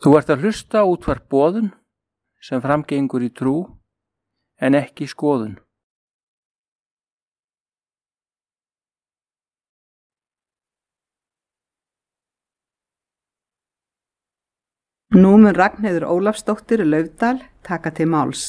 Þú ert að hlusta útvarp boðun sem framgengur í trú en ekki skoðun. Nú mun Ragnheiður Ólafsdóttir Laufdal taka til máls.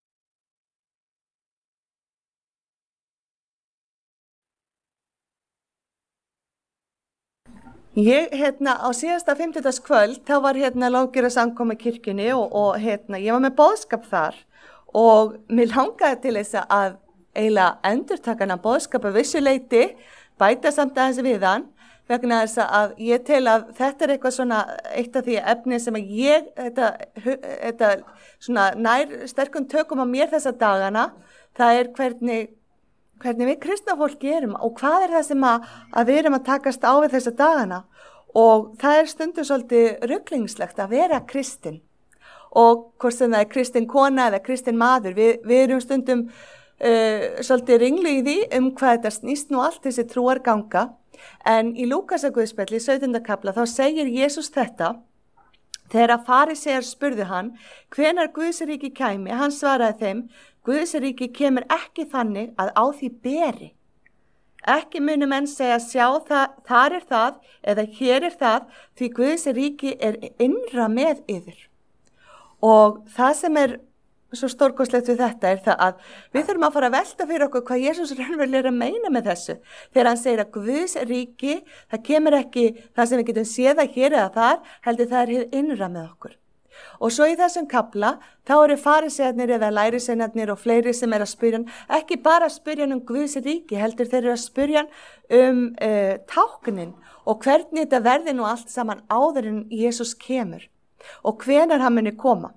Ég á síðasta 50. kvöld þá var lofgjörðarsamkoma kirkjunni og ég var með boðskap þar og mér langaði til þess að eiginlega endurtaka hana boðskap að vissu leyti, bæta samt aðeins við hann vegna þess að ég tel að þetta eitthvað svona eitt af því efni sem að ég þetta svona nær sterkum tökum á mér þessa dagana, það hvernig við kristna fólki erum og hvað það sem að við erum að takast á við þessa dagana og það stundum svolítið ruglingslegt að vera kristinn og hvort sem það kristinn kona eða kristinn maður, við erum stundum svolítið ringlu í því hvað þetta snýst nú allt þessi trúarganga en í Lúkasarguðspjalli 17. kafla þá segir Jesús þetta þegar farisear spurðu hann hvenær Guðsríki kæmi, hann svaraði þeim Guðsríki kemur ekki þannig að á því beri. Ekki munu menn segja sjá þar það eða hér það því Guðsríki innra með yður. Og það sem svo stórkostlegt við þetta það að við þurfum að fara að velta fyrir okkur hvað Jesús raunverulega að meina með þessu. Þegar hann segir að Guðsríki, það kemur ekki það sem við getum séð að hér eða þar, heldur það hið innra með okkur. Og svo í þessum kafla, þá eru farisearnir eða lærisveinarnir og fleiri sem að spyrja hann, ekki bara að spyrja hann Guðs ríki, heldur þeir eru að spyrja hann táknin og hvernig þetta verði nú allt saman áður en Jesús kemur og hvenær hann muni koma.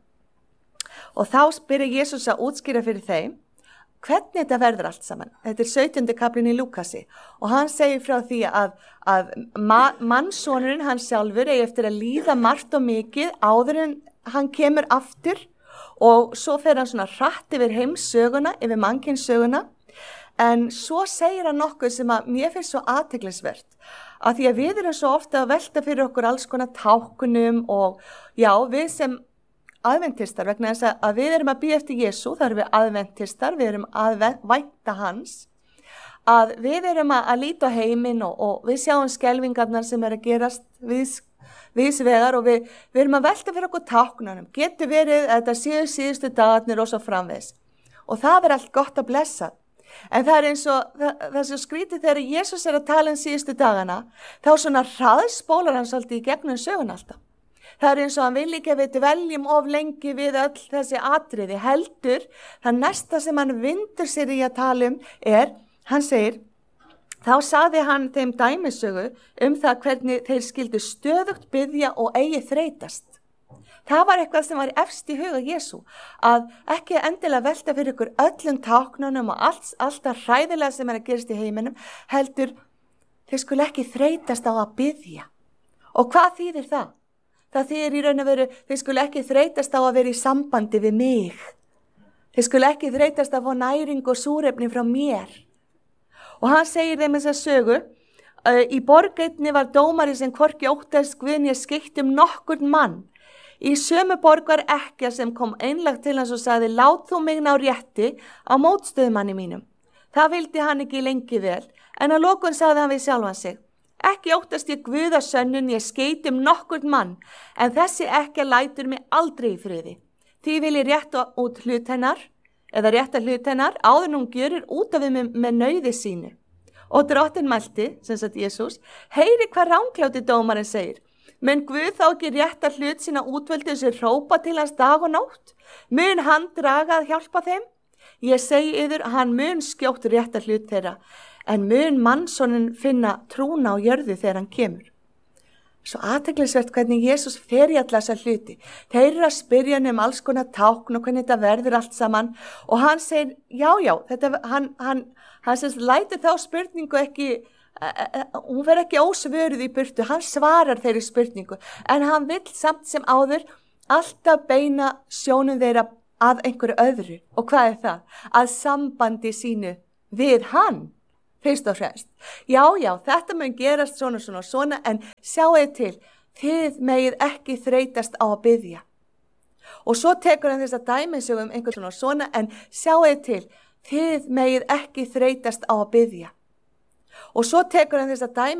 Og þá spyrir Jesús að útskýra fyrir þeim, hvernig þetta verður allt saman. Þetta 17. kaplinn í Lúkasi og hann segir frá því að mannssonurinn hann sjálfur eigi eftir að líða margt og mikið áður en hann kemur aftur og svo fer hann svona hratt yfir heimssöguna, yfir mannkynssöguna en svo segir hann nokkuð sem að mér finnst svo athyglisvert að því að við erum svo ofta að velta fyrir okkur alls konar táknum og já, við sem aðventistar vegna þess að við erum að bíða eftir Jesú, það erum við aðventistar, við erum að vænta hans, að við erum að líta á heiminn og við sjáum skelfingarnar sem að gerast viðs vegar og við erum að velta fyrir okkur táknunum, getur verið að þetta séu síðustu dagarnir og svo framvegis og það allt gott að blessa. En það eins og það sem skrítið þegar Jesús að tala síðustu dagana, þá svona hraðspólar hann svolítið í gegnum sögun alltaf. Það eins og hann vil ekki að við dveljum of lengi við öll þessi atriði heldur. Það næsta sem hann vindur sér í að tala hann segir, þá sagði hann þeim dæmisögu það hvernig þeir skildu stöðugt biðja og eigi þreytast. Það var eitthvað sem var efst í huga Jesú, að ekki endilega velta fyrir ykkur öllum táknunum og allt það hræðilega sem að gerast í heiminum, heldur þeir skulu ekki þreytast á að biðja. Og hvað þýðir það? Það þýðir í raun og veru, þeir skulu ekki þreytast á að vera í sambandi við mig. Þeir skulu ekki þreytast að fá næring og súrefni frá mér. Og hann segir þeim þessa sögu, í borgeinni var dómari sem hvorki óttast Guð né skeytti nokkurn mann. Í sömu borg var ekkja sem kom einlægt til hans og sagði, lát þú mig ná rétti á mótstöðumanni mínum. Það vildi hann ekki lengi vel, en að lokum sagði hann við sjálfan sig, ekki óttast ég Guða sönnun, ég skeyti nokkurn mann, en þessi ekkja lætur mig aldrei í friði. Því vil ég rétta út hlut hennar, áður en hún gjörir út af við með nauði sínu. Og drottinn mælti, sem sagt Jesús, heyri hvað ránkláti dómarinn segir. Mun Guð þá ekki rétta hlut sína útvöldu sem hrópa til hans dag og nótt? Mun hann draga að hjálpa þeim? Ég segi yður, hann mun skjótt rétta hlut þeirra, en mun mannssonin finna trúna á jörðu þegar hann kemur. Svo athyglisvert hvernig Jesús fer í alla þessa hluti. Þeir eru að spyrja hann alls konar tákn og hvernig þetta verður allt saman og hann segir, já, hann sem lætur þá spurningu ekki, hún verður ekki ósvöruð í burtu, hann svarar þeirri spurningu, en hann vill samt sem áður alltaf beina sjónum þeirra að einhverju öðru. Og hvað það? Að sambandi sínu við hann. Fyrst og fremst. Já, þetta mun gerast svona, en sjáu til, þið megið ekki þreytast á að biðja. Og svo tekur hann þessa dæmisögum einhvern svona, en sjáið til, þið megið ekki þreytast á að biðja. Og svo tekur hann þessa